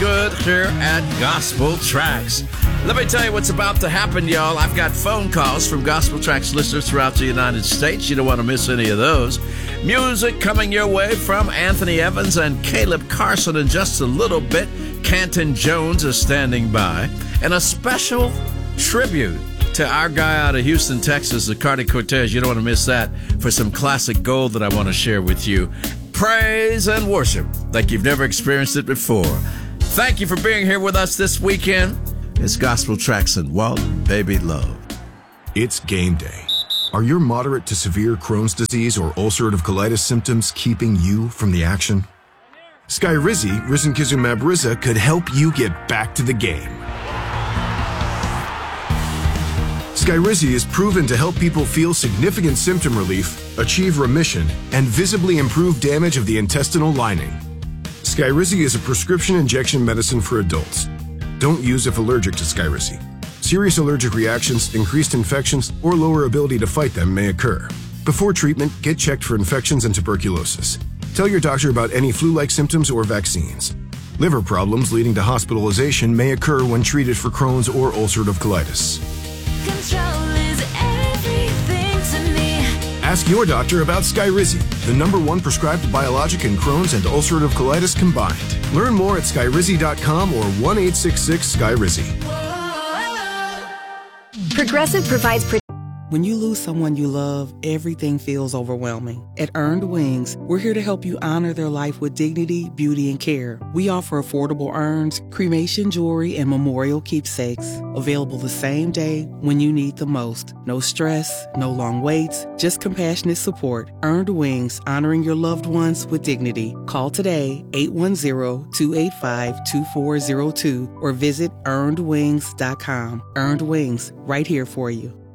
good here at Gospel Tracks. Let me tell you what's about to happen, y'all. I've got phone calls from Gospel Tracks listeners throughout the United States. You don't want to miss any of those. Music coming your way from Anthony Evans and Caleb Carson in just a little bit. Canton Jones is standing by. And a special tribute to our guy out of Houston, Texas, Zacardi Cortez. You don't want to miss that for some classic gold that I want to share with you. Praise and worship like you've never experienced it before. Thank you for being here with us this weekend. It's Gospel Tracks and Walt Baby Love. It's game day. Are your moderate to severe Crohn's disease or ulcerative colitis symptoms keeping you from the action? Skyrizi, risankizumab Riza, could help you get back to the game. Skyrizi is proven to help people feel significant symptom relief, achieve remission, and visibly improve damage of the intestinal lining. Skyrizi is a prescription injection medicine for adults. Don't use if allergic to Skyrizi. Serious allergic reactions, increased infections, or lower ability to fight them may occur. Before treatment, get checked for infections and tuberculosis. Tell your doctor about any flu-like symptoms or vaccines. Liver problems leading to hospitalization may occur when treated for Crohn's or ulcerative colitis. Control is everything to me. Ask your doctor about Skyrizi, the #1 prescribed biologic in Crohn's and ulcerative colitis combined. Learn more at skyrizi.com or 1-866-SKYRIZI. Progressive provides When you lose someone you love, everything feels overwhelming. At Earned Wings, we're here to help you honor their life with dignity, beauty, and care. We offer affordable urns, cremation jewelry, and memorial keepsakes. Available the same day when you need the most. No stress, no long waits, just compassionate support. Earned Wings, honoring your loved ones with dignity. Call today, 810-285-2402, or visit earnedwings.com. Earned Wings, right here for you.